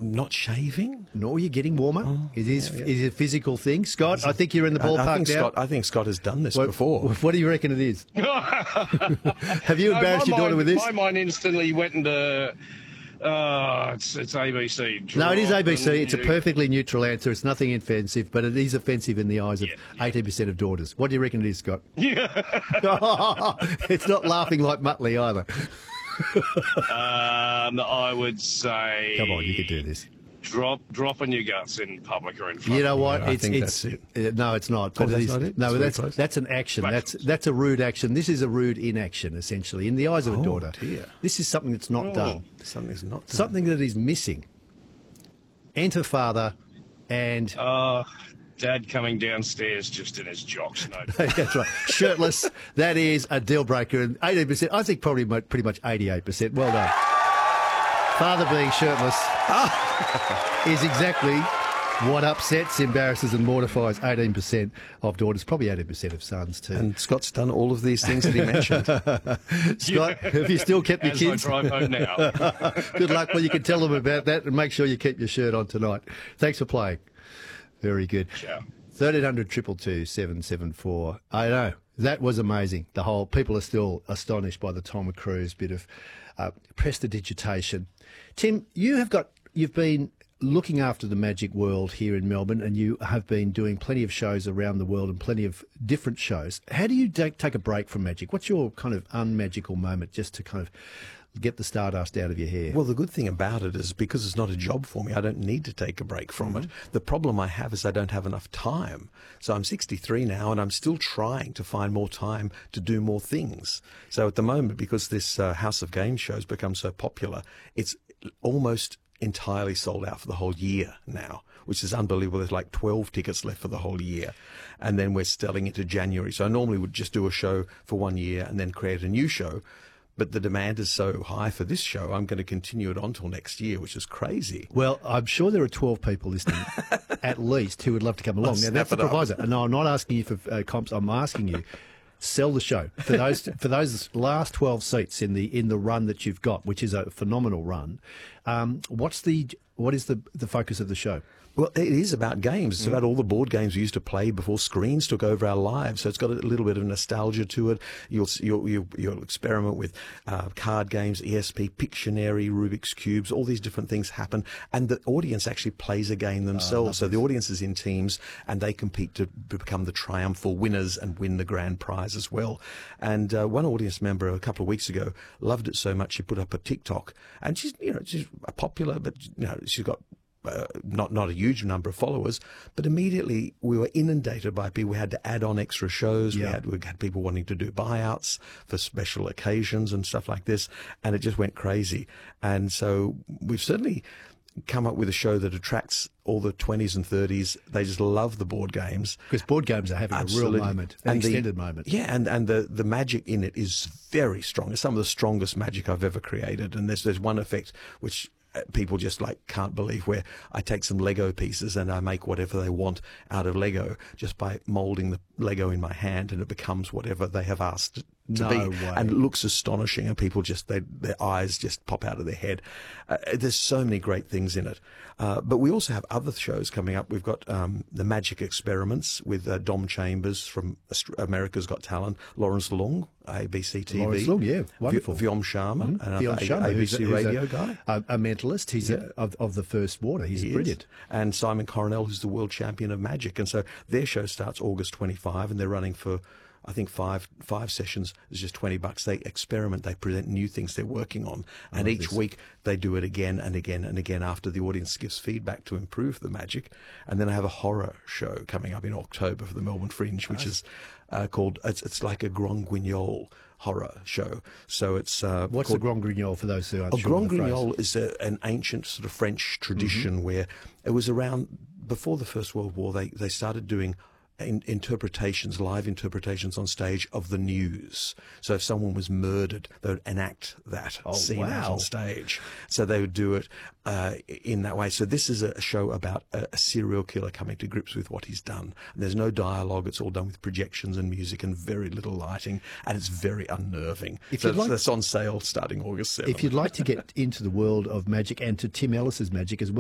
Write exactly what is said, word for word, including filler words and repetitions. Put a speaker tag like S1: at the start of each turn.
S1: not shaving.
S2: No, you're getting warmer.
S1: Oh,
S2: it is
S1: yeah, yeah.
S2: it is a physical thing. Scott, I think you're in the ballpark
S1: I, I think
S2: now.
S1: Scott, I think Scott has done this
S2: what,
S1: before.
S2: What do you reckon it is? Have you
S3: No,
S2: embarrassed
S3: my
S2: your daughter
S3: mind,
S2: with this?
S3: My mind instantly went into, uh, it's, it's A B C.
S2: No, it is A B C.
S3: Drop
S2: It's a
S3: and-
S2: perfectly neutral answer. It's nothing offensive, but it is offensive in the eyes of
S3: Yeah, yeah.
S2: eighty percent of daughters. What do you reckon it is, Scott?
S3: Yeah.
S2: It's not laughing like Muttley either.
S3: um, I would say.
S2: Come on, you can do this.
S3: Drop, dropping your guts in public or in front.
S2: You know what?
S1: I
S2: it's,
S1: think
S2: it's,
S1: that's
S2: uh, No, it's not.
S1: Oh,
S2: But
S1: that's
S2: it is,
S1: not it?
S2: No,
S1: It's very
S2: that's
S1: close.
S2: that's an action. That's
S3: Close.
S2: that's a rude action. This is a rude inaction, essentially, in the eyes of a
S1: Oh,
S2: daughter.
S1: dear.
S2: This is something that's not
S3: Oh.
S2: done.
S1: Something's not done.
S2: Something that is missing. Enter father, and
S3: Uh, Dad coming downstairs just in his jocks. No.
S2: that's right, shirtless. That is a deal breaker. And eighty percent. I think probably mo- pretty much eighty-eight percent. Well done. Father being shirtless is exactly what upsets, embarrasses, and mortifies eighteen percent of daughters. Probably eighteen percent of sons too.
S1: And Scott's done all of these things that he mentioned.
S2: Scott, have you still kept your
S3: As
S2: kids?
S3: I drive home now.
S2: Good luck. Well, you can tell them about that and make sure you keep your shirt on tonight. Thanks for playing. Very good.
S3: Ciao.
S2: thirteen hundred, two two two, seven seven four. I know. That was amazing. The whole people are still astonished by the Tom Cruise bit of uh, prestidigitation. Tim, you have got you've been looking after the magic world here in Melbourne, and you have been doing plenty of shows around the world and plenty of different shows. How do you take take a break from magic? What's your kind of unmagical moment just to kind of get the stardust out of your hair?
S1: Well, the good thing about it is because it's not a job for me, I don't need to take a break from
S2: Mm-hmm.
S1: it. The problem I have is I don't have enough time. So I'm sixty-three now and I'm still trying to find more time to do more things. So at the moment, because this uh, House of Games show has become so popular, it's almost entirely sold out for the whole year now, which is unbelievable. There's like twelve tickets left for the whole year. And then we're selling into January. So I normally would just do a show for one year and then create a new show. But the demand is so high for this show, I'm going to continue it on till next year, which is crazy.
S2: Well, I'm sure there are twelve people listening, at least, who would love to come along.
S1: Let's
S2: Now, that's the
S1: snap it up.
S2: proviso. No, I'm not asking you for uh, comps. I'm asking you, sell the show for those for those last twelve seats in the in the run that you've got, which is a phenomenal run. Um, what's the what is the the focus of the show?
S1: Well, it is about games. It's
S2: Mm.
S1: about all the board games we used to play before screens took over our lives. So it's got a little bit of nostalgia to it. You'll you'll you'll, you'll experiment with uh, card games, E S P, Pictionary, Rubik's cubes. All these different things happen, and the audience actually plays a game themselves. so the audience is in teams, and they compete to become the triumphal winners and win the grand prize as well. And uh, one audience member a couple of weeks ago loved it so much she put up a TikTok, and she's you know she's popular, but you know she's got. Uh, not not a huge number of followers, but immediately we were inundated by people. We had to add on extra shows. We
S2: Yeah.
S1: had we had people wanting to do buyouts for special occasions and stuff like this, and it just went crazy. And so we've certainly come up with a show that attracts all the twenties and thirties. They just love the board games.
S2: Because board games are having
S1: Absolutely.
S2: a real moment, an
S1: And the-
S2: extended moment.
S1: Yeah, and, and the, the magic in it is very strong. It's some of the strongest magic I've ever created. And there's there's one effect which uh, people just like can't believe, where I take some Lego pieces and I make whatever they want out of Lego just by molding the Lego in my hand, and it becomes whatever they have asked it to
S2: No
S1: be.
S2: way.
S1: And it looks astonishing, and people just, they, their eyes just pop out of their head. Uh, there's so many great things in it. Uh, but we also have other shows coming up. We've got um, the Magic Experiments with uh, Dom Chambers from Aust- America's Got Talent, Lawrence Long, A B C T V.
S2: Lawrence Long, yeah, wonderful.
S1: Vi- Vyom Sharma,
S2: Mm,
S1: another
S2: Beyond
S1: A-
S2: Sharma, who's
S1: ABC
S2: a- who's
S1: radio
S2: a,
S1: guy.
S2: A, a mentalist. He's a, of, of the first water. He's
S1: He is.
S2: brilliant.
S1: And Simon Coronel, who's the world champion of magic. And so their show starts August twenty-fifth, and they're running for, I think, five five sessions. It's just twenty bucks. They experiment. They present new things they're working on. And
S2: love
S1: each
S2: this.
S1: week they do it again and again and again after the audience gives feedback to improve the magic. And then I have a horror show coming up in October for the Melbourne Fringe, which is uh, called, it's, it's like a Grand Guignol horror show. So it's uh,
S2: What's
S1: called,
S2: the Grand Guignol for those who aren't
S1: a
S2: sure of
S1: Grand
S2: the phrase?
S1: Guignol is a, an ancient sort of French tradition where it was around before the First World War. They they started doing in, interpretations, live interpretations on stage of the news. So if someone was murdered, they would enact that
S2: Oh,
S1: scene out
S2: wow.
S1: on stage. So they would do it uh, in that way. So this is a show about a, a serial killer coming to grips with what he's done. And there's no dialogue. It's all done with projections and music and very little lighting, and it's very unnerving.
S2: If
S1: so
S2: you'd like-
S1: that's on sale starting August seventh.
S2: If you'd like to get into the world of magic and to Tim Ellis's magic as well,